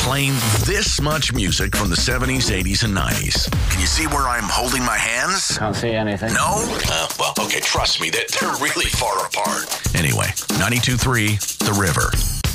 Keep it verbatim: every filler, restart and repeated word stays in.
playing this much music from the seventies, eighties, and nineties. Can you see where I'm holding my hands? Can't see anything. No? Uh, well, okay, trust me, they're, they're really far apart. Anyway, ninety-two point three, The River.